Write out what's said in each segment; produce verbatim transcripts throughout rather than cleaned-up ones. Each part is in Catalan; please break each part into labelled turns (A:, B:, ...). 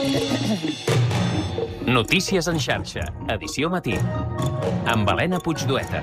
A: Notícies en xarxa, edició matí, amb Helena Puigdueta.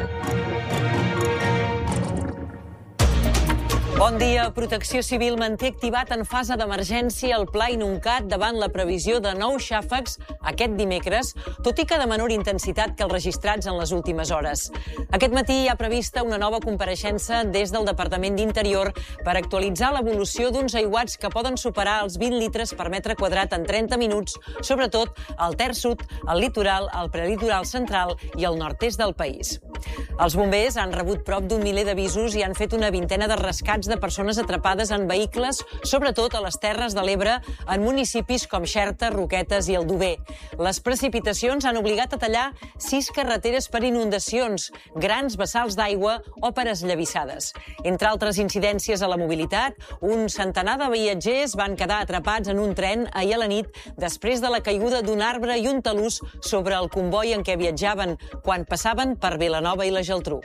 B: Bon dia. Protecció Civil manté activat en fase d'emergència el Pla Inuncat davant la previsió de nous xàfecs aquest dimecres, tot i que de menor intensitat que els registrats en les últimes hores. Aquest matí hi ha prevista una nova compareixença des del Departament d'Interior per actualitzar l'evolució d'uns aiguats que poden superar els vint litres per metre quadrat en trenta minuts, sobretot al terç sud, al litoral, al prelitoral central i al nord-est del país. Els bombers han rebut prop d'un miler d'avisos i han fet una vintena de rescats de persones atrapades en vehicles, sobretot a les Terres de l'Ebre, en municipis com Xerta, Roquetes i Aldover. Les precipitacions han obligat a tallar sis carreteres per inundacions, grans vessals d'aigua o per esllavissades. Entre altres incidències a la mobilitat, un centenar de viatgers van quedar atrapats en un tren ahir a la nit després de la caiguda d'un arbre i un talús sobre el comboi en què viatjaven quan passaven per Vilanova i la Geltrú.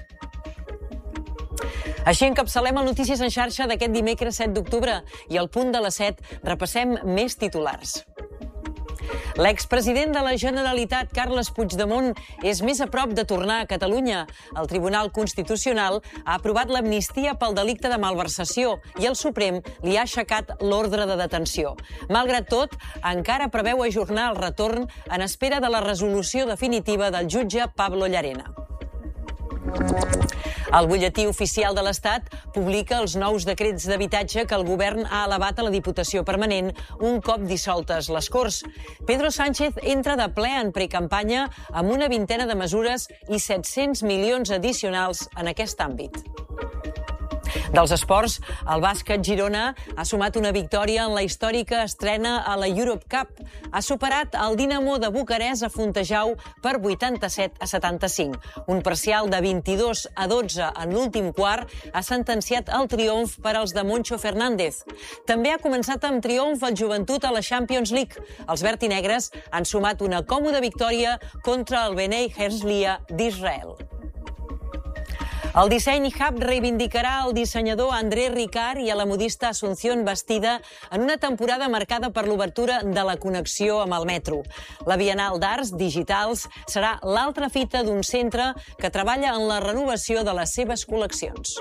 B: Així encapçalem el Notícies en xarxa d'aquest dimecres set d'octubre i al punt de les set repassem més titulars. L'expresident de la Generalitat, Carles Puigdemont, és més a prop de tornar a Catalunya. El Tribunal Constitucional ha aprovat l'amnistia pel delicte de malversació i el Suprem li ha aixecat l'ordre de detenció. Malgrat tot, encara preveu ajornar el retorn en espera de la resolució definitiva del jutge Pablo Llarena. El butlletí oficial de l'Estat publica els nous decrets d'habitatge que el govern ha elevat a la Diputació Permanent un cop dissoltes les Corts. Pedro Sánchez entra de ple en precampanya amb una vintena de mesures i set-cents milions addicionals en aquest àmbit. Dels esports, el bàsquet Girona ha sumat una victòria en la històrica estrena a la Europe Cup. Ha superat el Dinamo de Bucarest a Fontejau per vuitanta-set a setanta-cinc. Un parcial de vint-i-dos a dotze en l'últim quart ha sentenciat el triomf per als de Moncho Fernández. També ha començat amb triomf el Joventut a la Champions League. Els vertinegres han sumat una còmoda victòria contra el Bnei Herzliya d'Israel. El Disseny Hub reivindicarà el dissenyador André Ricard i a la modista Asunción Bastida en una temporada marcada per l'obertura de la connexió amb el metro. La Bienal d'Arts Digitals serà l'altra fita d'un centre que treballa en la renovació de les seves col·leccions.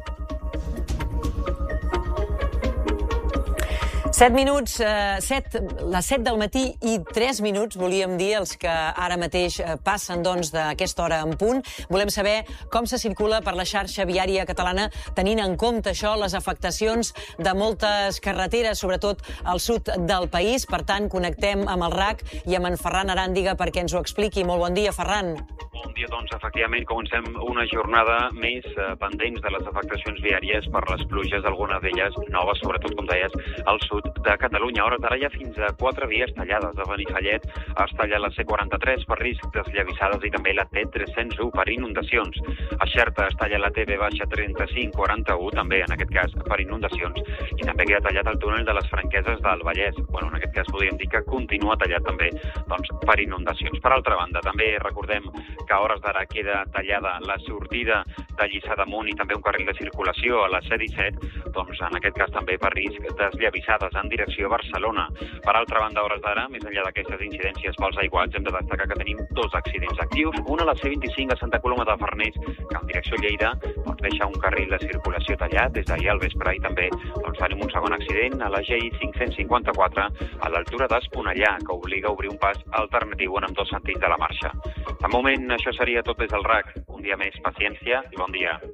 B: Set minuts, eh, set, les set del matí i tres minuts, volíem dir, els que ara mateix passen doncs, d'aquesta hora en punt. Volem saber com se circula per la xarxa viària catalana, tenint en compte això, les afectacions de moltes carreteres, sobretot al sud del país. Per tant, connectem amb el R A C i amb en Ferran Aràndiga perquè ens ho expliqui. Molt bon dia, Ferran.
C: Bon dia, doncs, efectivament, comencem una jornada més eh, pendents de les afectacions viàries per les pluges, algunes d'elles noves, sobretot, com deies, al sud de Catalunya. A hores d'ara hi ha fins a quatre vies tallades. A Benifallet es talla la C quaranta-tres per risc d'esllavissades i també la T tres-cents u per inundacions. A Xerta es talla la T B trenta-cinc quaranta-u, també en aquest cas per inundacions, i també queda tallat el túnel de les Franqueses del Vallès. Bueno, en aquest cas podríem dir que continua tallat també doncs, per inundacions. Per altra banda, també recordem que a hores d'ara queda tallada la sortida de Lliçà d'Amunt i també un carril de circulació a la C disset, doncs en aquest cas també per risc d'esllavissades en direcció a Barcelona. Per altra banda, a hores d'ara, més enllà d'aquestes incidències pels aiguats, hem de destacar que tenim dos accidents actius. Un a la C vint-i-cinc a Santa Coloma de Farners, que en direcció a Lleida doncs, deixa un carril de circulació tallat des d'ahir al vespre, i també doncs, tenim un segon accident a la G I cinc-cents cinquanta-quatre a l'altura d'Esponellà, que obliga a obrir un pas alternatiu en ambdós sentits de la marxa. De moment, això seria tot des del R A C. Un dia més, paciència i bon dia.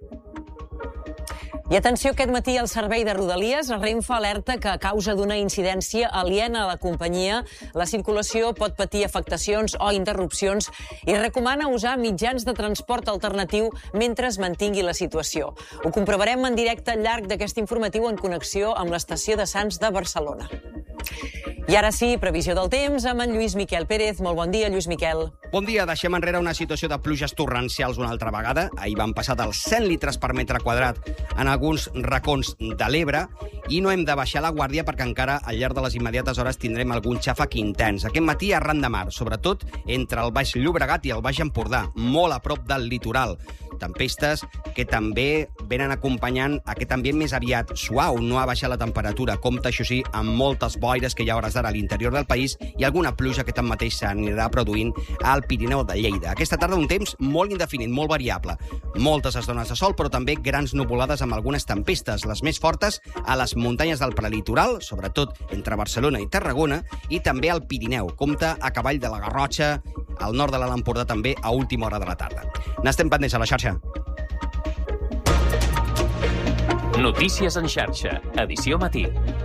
B: I atenció, aquest matí el servei de Rodalies, Renfe, alerta que a causa d'una incidència aliena a la companyia, la circulació pot patir afectacions o interrupcions i recomana usar mitjans de transport alternatiu mentre es mantingui la situació. Ho comprovarem en directe al llarg d'aquest informatiu en connexió amb l'estació de Sants de Barcelona. I ara sí, previsió del temps amb en Lluís Miquel Pérez. Molt bon dia, Lluís Miquel.
D: Bon dia. Deixem enrere una situació de pluges torrencials una altra vegada. Ahir van passar dels cent litres per metre quadrat en alguns racons de l'Ebre i no hem de baixar la guàrdia perquè encara al llarg de les immediates hores tindrem algun xàfec intens. Aquest matí arran de mar, sobretot entre el Baix Llobregat i el Baix Empordà, molt a prop del litoral. tempestes que també venen acompanyant aquest ambient més aviat suau, no ha baixat la temperatura. Compte, això sí, amb moltes boires que hi ha hores d'ara a l'interior del país i alguna pluja que tanmateix s'anirà produint al Pirineu de Lleida. Aquesta tarda un temps molt indefinit, molt variable. Moltes estones de sol, però també grans nuvolades amb algunes tempestes, les més fortes a les muntanyes del prelitoral, sobretot entre Barcelona i Tarragona, i també al Pirineu. Compte a cavall de la Garrotxa, al nord de l'Alt Empordà també a última hora de la tarda. N'estem pendents a la xarxa.
A: Notícies en xarxa, edició matí.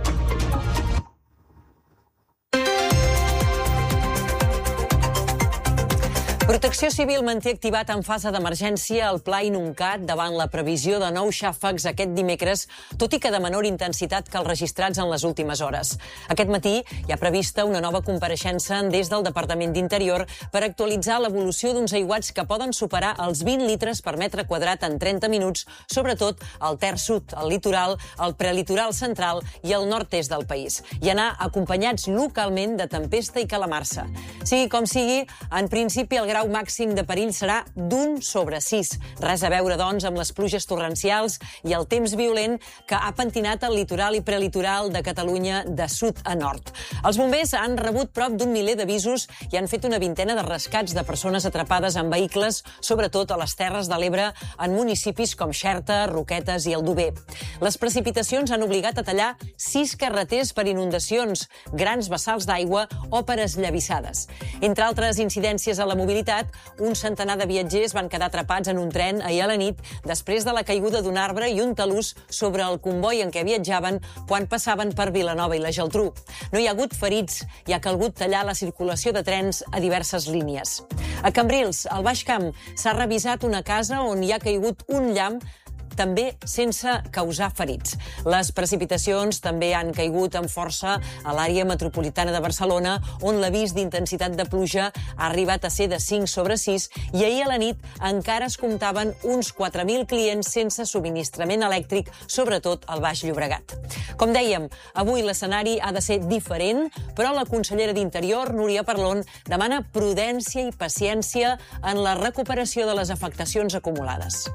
B: Protecció Civil manté activat en fase d'emergència el Pla Inuncat davant la previsió de nous xàfecs aquest dimecres, tot i que de menor intensitat que els registrats en les últimes hores. Aquest matí hi ha prevista una nova compareixença des del Departament d'Interior per actualitzar l'evolució d'uns aiguats que poden superar els vint litres per metre quadrat en trenta minuts, sobretot al terç sud, al litoral, al prelitoral central i al nord-est del país, i anar acompanyats localment de tempesta i calamarsa. Sigui com sigui, en principi el grau màxim de perill serà d'un sobre sis. Res a veure, doncs, amb les pluges torrencials i el temps violent que ha pentinat el litoral i prelitoral de Catalunya de sud a nord. Els bombers han rebut prop d'un miler d'avisos i han fet una vintena de rescats de persones atrapades en vehicles, sobretot a les Terres de l'Ebre, en municipis com Xerta, Roquetes i Aldover. Les precipitacions han obligat a tallar sis carreters per inundacions, grans vessals d'aigua o per esllavissades. Entre altres incidències a la mobilitat, un centenar de viatgers van quedar atrapats en un tren ahir a la nit després de la caiguda d'un arbre i un talús sobre el comboi en què viatjaven quan passaven per Vilanova i la Geltrú. No hi ha hagut ferits i ha calgut tallar la circulació de trens a diverses línies. A Cambrils, al Baix Camp, s'ha revisat una casa on hi ha caigut un llamp també sense causar ferits. Les precipitacions també han caigut amb força a l'àrea metropolitana de Barcelona, on l'avís d'intensitat de pluja ha arribat a ser de cinc sobre sis i ahir a la nit encara es comptaven uns quatre mil clients sense subministrament elèctric, sobretot al Baix Llobregat. Com dèiem, avui l'escenari ha de ser diferent, però la consellera d'Interior, Núria Parlon, demana prudència i paciència en la recuperació de les afectacions acumulades.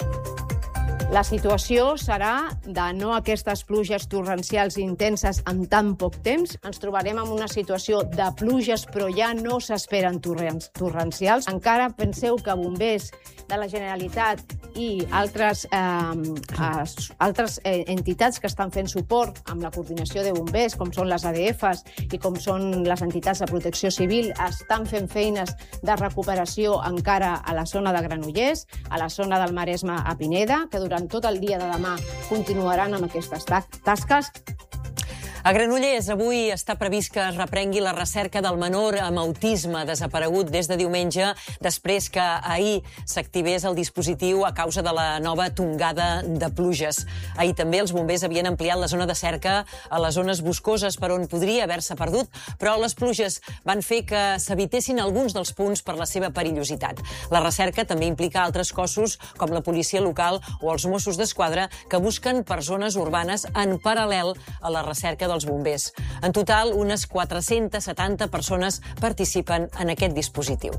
E: La situació serà de no aquestes pluges torrencials intenses en tan poc temps. Ens trobarem en una situació de pluges, però ja no s'esperen torrencials. Encara penseu que bombers de la Generalitat i altres, eh, altres entitats que estan fent suport amb la coordinació de bombers, com són les A D Fs i com són les entitats de protecció civil, estan fent feines de recuperació encara a la zona de Granollers, a la zona del Maresme a Pineda, que durant tot el dia de demà continuaran amb aquestes tasques.
B: A Granollers avui està previst que es reprengui la recerca del menor amb autisme desaparegut des de diumenge, després que ahir s'activés el dispositiu a causa de la nova tongada de pluges. Ahir també els bombers havien ampliat la zona de cerca a les zones boscoses per on podria haver-se perdut, però les pluges van fer que s'evitessin alguns dels punts per la seva perillositat. La recerca també implica altres cossos, com la policia local o els Mossos d'Esquadra, que busquen persones urbanes en paral·lel a la recerca dels bombers. En total, unes quatre-centes setanta persones participen en aquest dispositiu.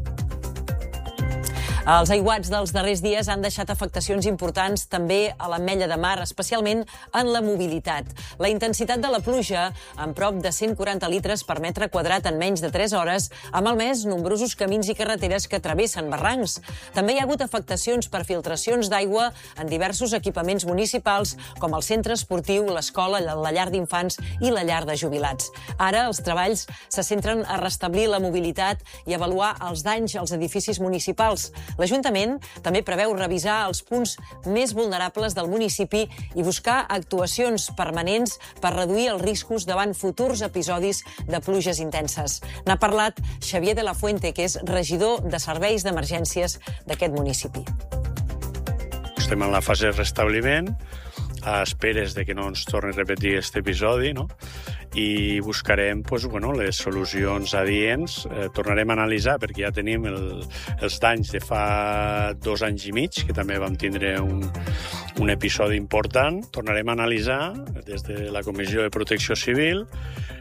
B: Els aiguats dels darrers dies han deixat afectacions importants també a l'Ametlla de Mar, especialment en la mobilitat. La intensitat de la pluja, amb prop de cent quaranta litres per metre quadrat en menys de tres hores, ha malmès nombrosos camins i carreteres que travessen barrancs. També hi ha hagut afectacions per filtracions d'aigua en diversos equipaments municipals, com el centre esportiu, l'escola, la llar d'infants i la llar de jubilats. Ara els treballs se centren a restablir la mobilitat i avaluar els danys als edificis municipals. L'Ajuntament també preveu revisar els punts més vulnerables del municipi i buscar actuacions permanents per reduir els riscos davant futurs episodis de pluges intenses. N'ha parlat Xavier de la Fuente, que és regidor de serveis d'emergències d'aquest municipi.
F: Estem en la fase de restabliment, a esperes de que no ens torni a repetir aquest episodi, no? I buscarem pues, bueno, les solucions adients. Eh, tornarem a analitzar, perquè ja tenim el, els danys de fa dos anys i mig, que també vam tindre un, un episodi important. Tornarem a analitzar des de la Comissió de Protecció Civil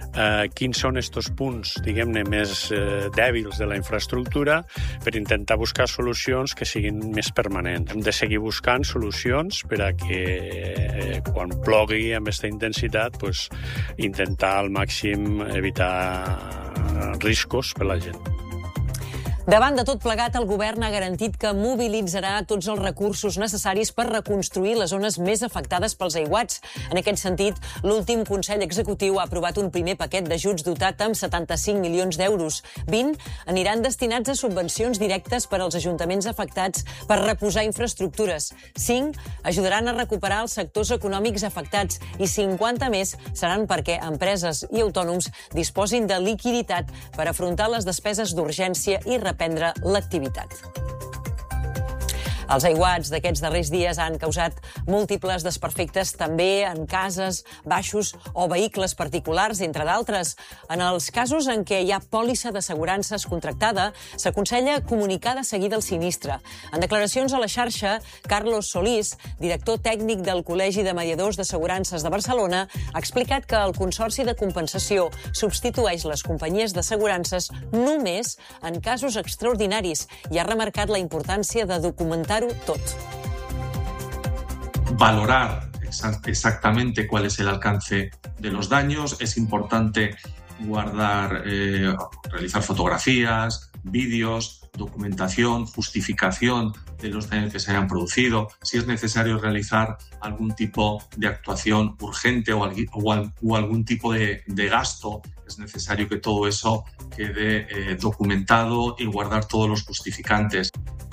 F: eh, quins són estos punts, diguem-ne, més eh, dèbils de la infraestructura per intentar buscar solucions que siguin més permanents. Hem de seguir buscant solucions per a que eh, quan plogui amb aquesta intensitat pues, intentar al màxim evitar riscos per la gent.
B: Davant de tot plegat, el govern ha garantit que mobilitzarà tots els recursos necessaris per reconstruir les zones més afectades pels aiguats. En aquest sentit, l'últim Consell Executiu ha aprovat un primer paquet d'ajuts dotat amb setanta-cinc milions d'euros. vint aniran destinats a subvencions directes per als ajuntaments afectats per reposar infraestructures. cinc ajudaran a recuperar els sectors econòmics afectats i cinquanta més seran perquè empreses i autònoms disposin de liquiditat per afrontar les despeses d'urgència i reprendre l'activitat. Els aiguats d'aquests darrers dies han causat múltiples desperfectes també en cases, baixos o vehicles particulars, entre d'altres. En els casos en què hi ha pòlissa d'assegurances contractada, s'aconsella comunicar de seguida el sinistre. En declaracions a la xarxa, Carlos Solís, director tècnic del Col·legi de Mediadors d'Assegurances de Barcelona, ha explicat que el Consorci de Compensació substitueix les companyies d'assegurances només en casos extraordinaris i ha remarcat la importància de documentar tot.
G: Valorar exactamente cuál es el alcance de los daños. Es importante guardar, eh, realizar fotografías, vídeos, documentación, justificación de los daños que se hayan producido. Si es necesario realizar algún tipo de actuación urgente o, o, o algún tipo de, de gasto, es necesario que todo eso quede eh, documentado y guardar todos los justificantes.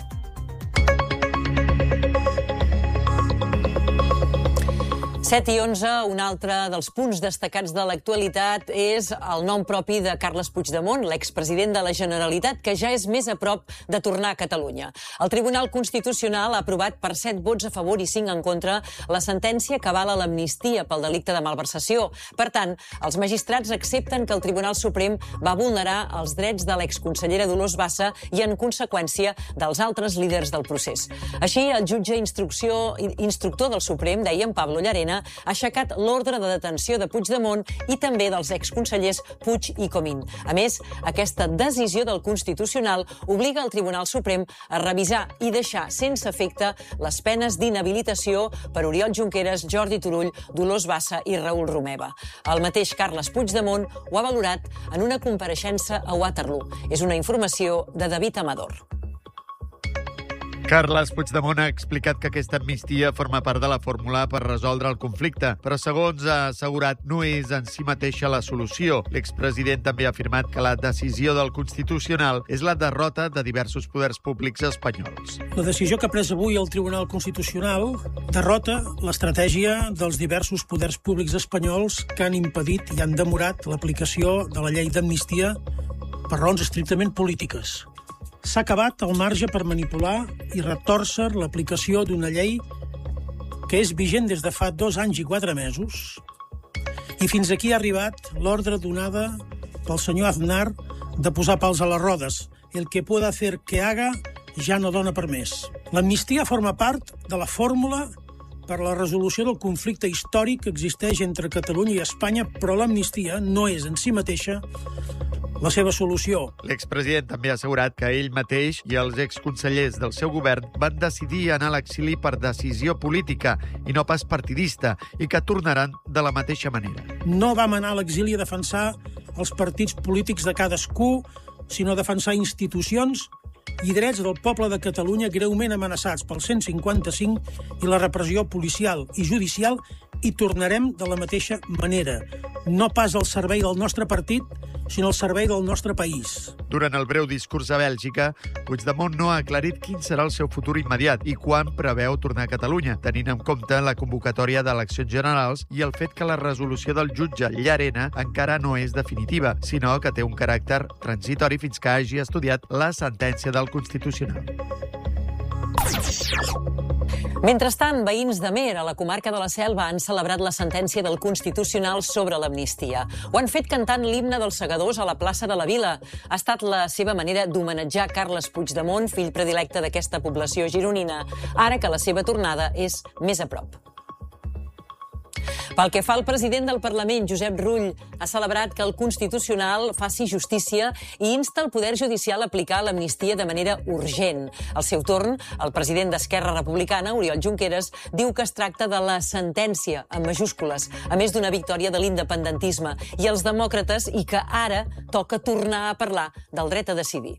B: set i onze, un altre dels punts destacats de l'actualitat és el nom propi de Carles Puigdemont, l'expresident de la Generalitat, que ja és més a prop de tornar a Catalunya. El Tribunal Constitucional ha aprovat per set vots a favor i cinc en contra la sentència que avala l'amnistia pel delicte de malversació. Per tant, els magistrats accepten que el Tribunal Suprem va vulnerar els drets de l'exconsellera Dolors Bassa i, en conseqüència, dels altres líders del procés. Així, el jutge instrucció, instructor del Suprem, deia Pablo Llarena, ha aixecat l'ordre de detenció de Puigdemont i també dels exconsellers Puig i Comín. A més, aquesta decisió del Constitucional obliga el Tribunal Suprem a revisar i deixar sense efecte les penes d'inhabilitació per Oriol Junqueras, Jordi Turull, Dolors Bassa i Raül Romeva. El mateix Carles Puigdemont ho ha valorat en una compareixença a Waterloo. És una informació de David Amador.
H: Carles Puigdemont ha explicat que aquesta amnistia forma part de la fórmula per resoldre el conflicte, però segons ha assegurat no és en si mateixa la solució. L'expresident també ha afirmat que la decisió del Constitucional és la derrota de diversos poders públics espanyols.
I: La decisió que ha pres avui el Tribunal Constitucional derrota l'estratègia dels diversos poders públics espanyols que han impedit i han demorat l'aplicació de la llei d'amnistia per raons estrictament polítiques. S'ha acabat el marge per manipular i retòrcer l'aplicació d'una llei que és vigent des de fa dos anys i quatre mesos i fins aquí ha arribat l'ordre donada pel senyor Aznar de posar pals a les rodes. El que pueda hacer que haga ja no dona per més. L'amnistia forma part de la fórmula per la resolució del conflicte històric que existeix entre Catalunya i Espanya, però l'amnistia no és en si mateixa la seva solució.
H: L'expresident també ha assegurat que ell mateix i els exconsellers del seu govern van decidir anar a l'exili per decisió política i no pas partidista i que tornaran de la mateixa manera.
I: No vam anar a l'exili a defensar els partits polítics de cadascú, sinó a defensar institucions i drets del poble de Catalunya greument amenaçats pel cent cinquanta cinc i la repressió policial i judicial, i tornarem de la mateixa manera. No pas al servei del nostre partit, sinó al servei del nostre país.
H: Durant el breu discurs a Bèlgica, Puigdemont no ha aclarit quin serà el seu futur immediat i quan preveu tornar a Catalunya, tenint en compte la convocatòria d'eleccions generals i el fet que la resolució del jutge Llarena encara no és definitiva, sinó que té un caràcter transitori fins que hagi estudiat la sentència del Constitucional.
B: Mentrestant, veïns d'Amer, a la comarca de la Selva, han celebrat la sentència del Constitucional sobre l'amnistia. Ho han fet cantant l'himne dels segadors a la plaça de la Vila. Ha estat la seva manera d'homenatjar Carles Puigdemont, fill predilecte d'aquesta població gironina, ara que la seva tornada és més a prop. Pel que fa al president del Parlament, Josep Rull, ha celebrat que el Constitucional faci justícia i insta el Poder Judicial a aplicar l'amnistia de manera urgent. Al seu torn, el president d'Esquerra Republicana, Oriol Junqueras, diu que es tracta de la sentència, en majúscules, a més d'una victòria de l'independentisme i els demòcrates, i que ara toca tornar a parlar del dret a decidir.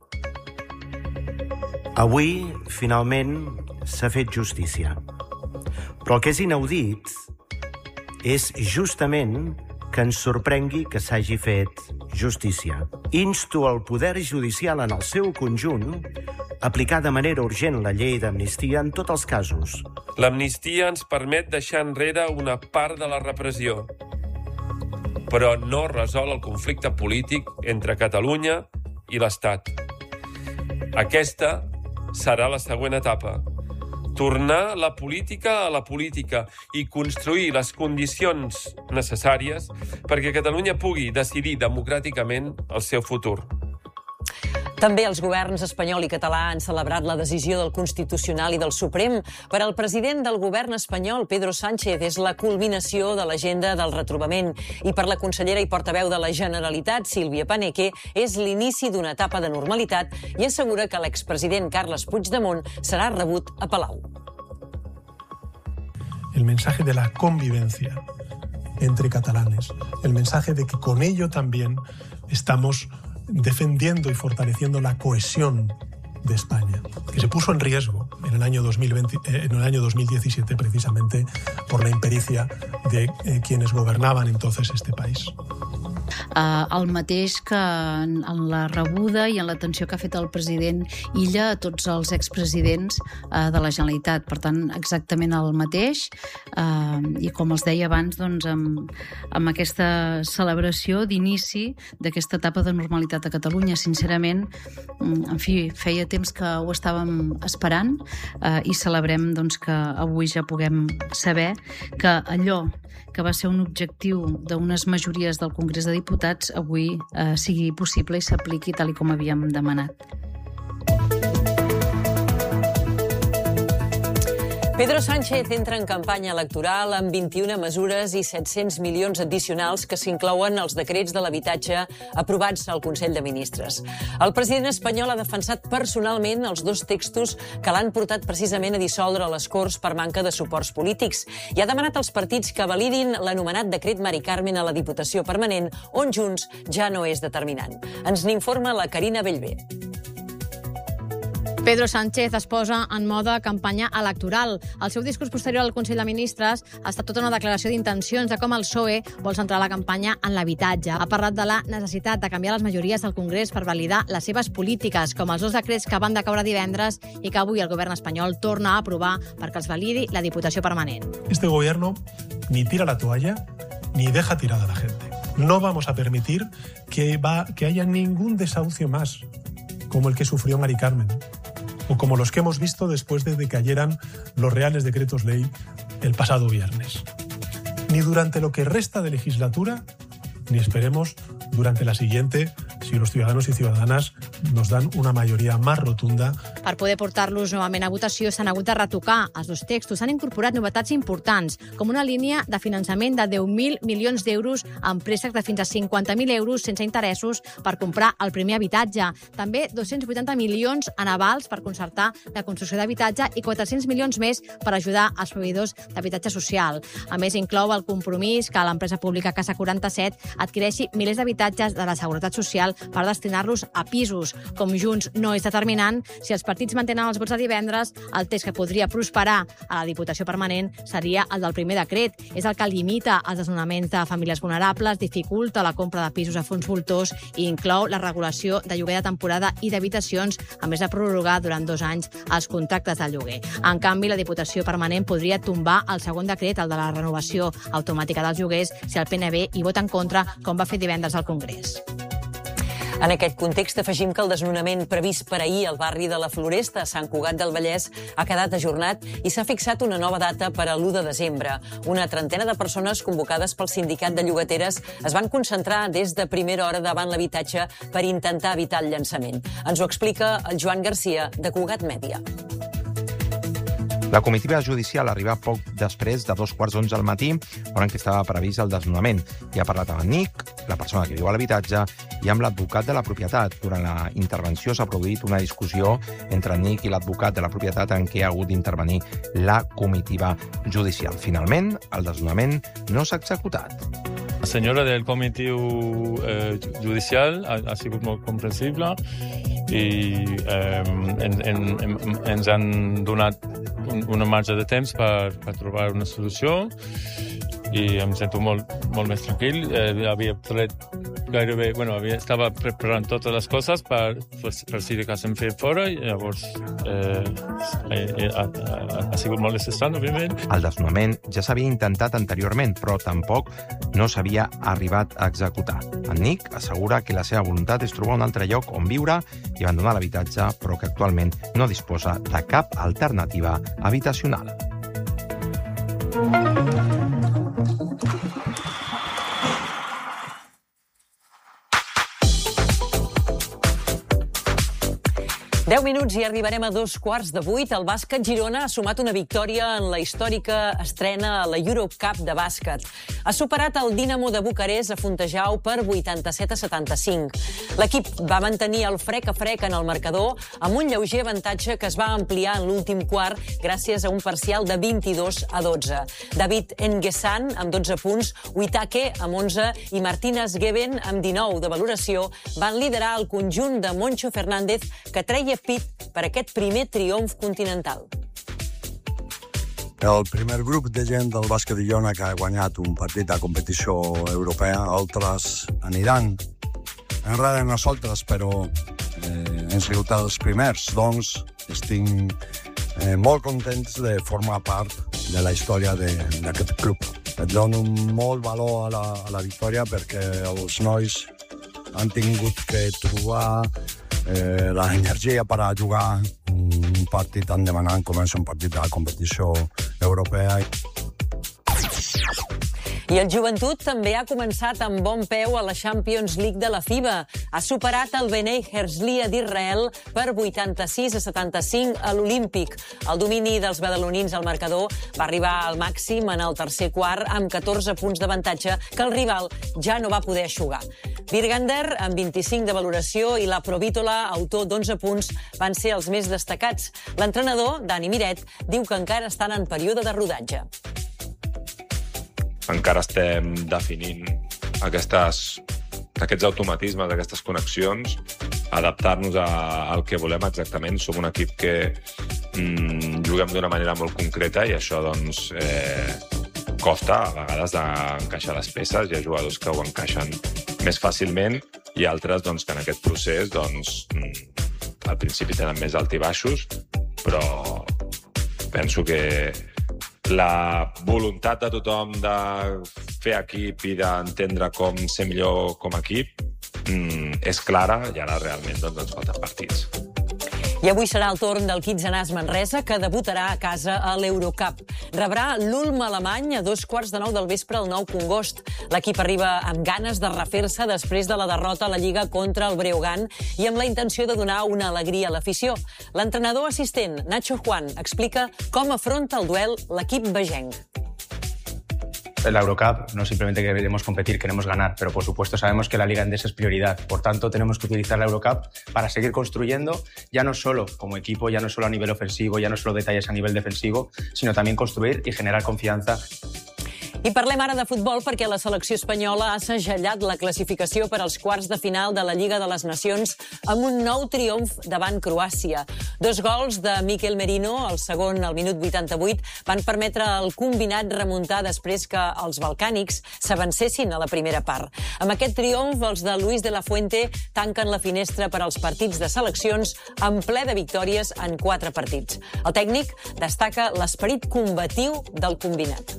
J: Avui, finalment, s'ha fet justícia. Però el que és inaudit és justament que ens sorprengui que s'hagi fet justícia. Insto el Poder Judicial en el seu conjunt a aplicar de manera urgent la llei d'amnistia en tots els casos.
K: L'amnistia ens permet deixar enrere una part de la repressió, però no resol el conflicte polític entre Catalunya i l'Estat. Aquesta serà la següent etapa. Tornar la política a la política i construir les condicions necessàries perquè Catalunya pugui decidir democràticament el seu futur.
B: També els governs espanyol i català han celebrat la decisió del Constitucional i del Suprem. Per al president del govern espanyol, Pedro Sánchez, és la culminació de l'agenda del retrobament. I per la consellera i portaveu de la Generalitat, Sílvia Paneque, és l'inici d'una etapa de normalitat i assegura que l'expresident Carles Puigdemont serà rebut a Palau.
L: El mensaje de la convivencia entre catalanes, el mensaje de que con ello también estamos defendiendo y fortaleciendo la cohesión de España, que se puso en riesgo en el año dos mil veinte, en el año dos mil diecisiete precisamente por la impericia de eh, quienes gobernaban entonces este país.
M: Uh, el mateix que en, en la rebuda i en l'atenció que ha fet el president Illa a tots els expresidents uh, de la Generalitat. Per tant, exactament el mateix. Uh, I com els deia abans, doncs, amb, amb aquesta celebració d'inici d'aquesta etapa de normalitat a Catalunya. Sincerament, en fi, feia temps que ho estàvem esperant uh, i celebrem doncs, que avui ja puguem saber que allò que va ser un objectiu d'unes majories del Congrés de Diputats avui eh, sigui possible i s'apliqui tal com havíem demanat.
B: Pedro Sánchez entra en campanya electoral amb vint-i-una mesures i set-cents milions addicionals que s'inclouen als decrets de l'habitatge aprovats al Consell de Ministres. El president espanyol ha defensat personalment els dos textos que l'han portat precisament a dissoldre les Corts per manca de suports polítics i ha demanat als partits que validin l'anomenat decret Mari Carmen a la Diputació Permanent, on Junts ja no és determinant. Ens n'informa la Carina Bellver.
N: Pedro Sánchez es posa en mode campanya electoral. El seu discurs posterior al Consell de Ministres ha estat tota una declaració d'intencions de com el P S O E vol centrar la campanya en l'habitatge. Ha parlat de la necessitat de canviar les majories del Congrés per validar les seves polítiques, com els dos decrets que van decaure divendres i que avui el govern espanyol torna a aprovar perquè els validi la Diputació Permanent.
L: Este gobierno ni tira la toalla ni deja tirada a la gente. No vamos a permitir que, va, que haya ningún desahucio más, como el que sufrió Mari Carmen, o como los que hemos visto después de que cayeran los reales decretos ley el pasado viernes. Ni durante lo que resta de legislatura, ni esperemos durante la siguiente, si los ciudadanos y ciudadanas nos dan una majoria més rotunda.
N: Per poder portar-los novament a votació s'han hagut de retocar els dos textos. S'han incorporat novetats importants, com una línia de finançament de deu mil milions d'euros amb préstecs de fins a cinquanta mil euros sense interessos per comprar el primer habitatge. També dos-cents vuitanta milions en avals per concertar la construcció d'habitatge i quatre-cents milions més per ajudar els proveïdors d'habitatge social. A més, inclou el compromís que l'empresa pública Casa quaranta-set adquireixi milers d'habitatges de la Seguretat Social per destinar-los a pisos. Com Junts no és determinant, si els partits mantenen els vots de divendres, el text que podria prosperar a la Diputació Permanent seria el del primer decret. És el que limita els desnonaments de famílies vulnerables, dificulta la compra de pisos a fons voltors i inclou la regulació de lloguer de temporada i d'habitacions, a més de prorrogar durant dos anys els contractes de lloguer. En canvi, la Diputació Permanent podria tombar el segon decret, el de la renovació automàtica dels lloguers, si el P N B hi vota en contra, com va fer divendres al Congrés.
B: En aquest context, afegim que el desnonament previst per ahir al barri de la Floresta, a Sant Cugat del Vallès, ha quedat ajornat i s'ha fixat una nova data per a l'u de desembre. Una trentena de persones convocades pel sindicat de llogateres es van concentrar des de primera hora davant l'habitatge per intentar evitar el llançament. Ens ho explica el Joan Garcia, de Cugat Mèdia.
O: La comitiva judicial arriba poc després de dos quarts d'onze al matí, hora en què estava previst el desnonament, i ha parlat amb en Nick, la persona que viu a l'habitatge, i amb l'advocat de la propietat. Durant la intervenció s'ha produït una discussió entre en Nick i l'advocat de la propietat en què ha hagut d'intervenir la comitiva judicial. Finalment, el desnonament no s'ha executat.
P: La senyora del comitiu eh, judicial ha, ha sigut molt comprensible i eh, en, en, en, ens han donat un, una marge de temps per, per trobar una solució i em sento molt, molt més tranquil. Eh, havia tret gairebé... Bueno, havia, estava preparant totes les coses per, per, per si de cas em feia fora i llavors eh, eh, ha, ha, ha sigut molt estressant, òbviament.
O: El desnonament ja s'havia intentat anteriorment, però tampoc no s'havia arribat a executar. En Nick assegura que la seva voluntat és trobar un altre lloc on viure i abandonar l'habitatge, però que actualment no disposa de cap alternativa habitacional.
B: deu minuts i arribarem a dos quarts de vuit. El bàsquet Girona ha sumat una victòria en la històrica estrena a la Eurocup de bàsquet. Ha superat el Dinamo de Bucarest a Fontejau per vuitanta-set a setanta-cinc. L'equip va mantenir el frec a frec en el marcador amb un lleuger avantatge que es va ampliar en l'últim quart gràcies a un parcial de vint-i-dos a dotze. David Enguessan amb dotze punts, Uitake amb onze i Martínez Geben amb dinou de valoració van liderar el conjunt de Moncho Fernández, que treia pit per aquest primer triomf continental.
Q: El primer grup de gent del bàsquet de Girona que ha guanyat un partit de competició europea, altres aniran enrere nosaltres, però eh, hem sigut els primers. Doncs estic eh, molt contents de formar part de la història d'aquest club. Et dono molt valor a la, a la victòria perquè els nois han tingut que trobar eh, l'energia per a jugar un partit tan demanant com és un partit de la competició europea.
B: I el Joventut també ha començat amb bon peu a la Champions League de la FIBA. Ha superat el Bnei Herzliya d'Israel per vuitanta-sis a setanta-cinc a l'Olímpic. El domini dels badalonins al marcador va arribar al màxim en el tercer quart amb catorze punts d'avantatge que el rival ja no va poder eixugar. Virgander, amb vint-i-cinc de valoració, i la Provítola, autor d'onze punts, van ser els més destacats. L'entrenador, Dani Miret, diu que encara estan en període de rodatge.
R: Encara estem definint aquestes, aquests automatismes, aquestes connexions, adaptar-nos a, al que volem exactament. Som un equip que mm, juguem d'una manera molt concreta i això doncs, eh, costa a vegades d'encaixar les peces. Hi ha jugadors que ho encaixen més fàcilment i altres doncs, que en aquest procés doncs, mm, al principi tenen més altibaixos, però penso que la voluntat de tothom de fer equip i d'entendre com ser millor com a equip mm, és clara i ara realment doncs, ens falten partits.
B: I avui serà el torn del Kitsenàs Manresa, que debutarà a casa a l'Eurocup. Rebrà l'Ulm alemany a dos quarts de nou del vespre al Nou Congost. L'equip arriba amb ganes de refer-se després de la derrota a la Lliga contra el Breogán i amb la intenció de donar una alegria a l'afició. L'entrenador assistent, Nacho Juan, explica com afronta el duel l'equip begenc.
S: La Eurocup no simplemente queremos competir, queremos ganar, pero por supuesto sabemos que la Liga Endesa es prioridad. Por tanto, tenemos que utilizar la Eurocup para seguir construyendo, ya no solo como equipo, ya no solo a nivel ofensivo, ya no solo detalles a nivel defensivo, sino también construir y generar confianza.
B: I parlem ara de futbol perquè la selecció espanyola ha segellat la classificació per als quarts de final de la Lliga de les Nacions amb un nou triomf davant Croàcia. Dos gols de Mikel Merino, el segon al minut vuitanta-vuit, van permetre al combinat remuntar després que els balcànics s'avancessin a la primera part. Amb aquest triomf, els de Luis de la Fuente tanquen la finestra per als partits de seleccions en ple de victòries en quatre partits. El tècnic destaca l'esperit combatiu del combinat.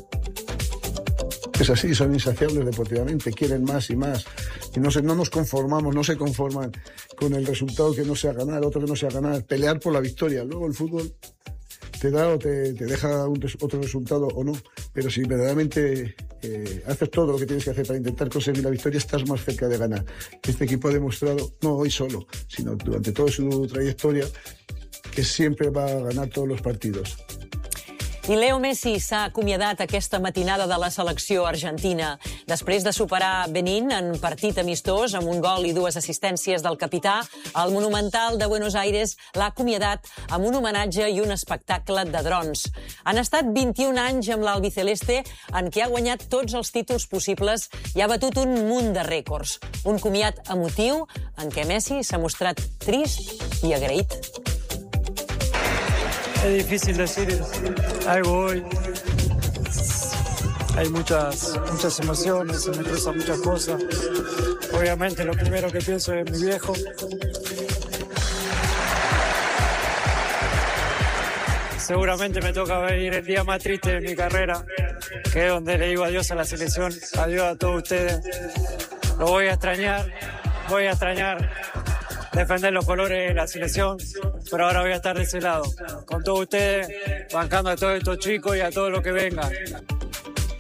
T: Es así, son insaciables deportivamente, quieren más y más. Y no, se, no nos conformamos, no se conforman con el resultado que no sea ganar, otro que no sea ganar, pelear por la victoria. Luego el fútbol te da o te, te deja un, otro resultado o no. Pero si verdaderamente eh, haces todo lo que tienes que hacer para intentar conseguir la victoria, estás más cerca de ganar. Este equipo ha demostrado, no hoy solo, sino durante toda su trayectoria, que siempre va a ganar todos los partidos.
B: I Leo Messi s'ha acomiadat aquesta matinada de la selecció argentina. Després de superar Benín en partit amistós amb un gol i dues assistències del capità, el Monumental de Buenos Aires l'ha acomiadat amb un homenatge i un espectacle de drons. Han estat vint-i-un anys amb l'albiceleste en què ha guanyat tots els títols possibles i ha batut un munt de rècords. Un comiat emotiu en què Messi s'ha mostrat trist i agraït.
U: Es difícil decir algo hoy. Hay muchas, muchas emociones, se me cruzan muchas cosas. Obviamente lo primero que pienso es mi viejo. Seguramente me toca venir el día más triste de mi carrera, que es donde le digo adiós a la selección, adiós a todos ustedes. Lo voy a extrañar, voy a extrañar defender los colores de la selección, pero ahora voy a estar de ese lado, con todos ustedes, bancando a todos estos chicos y a todo lo que venga.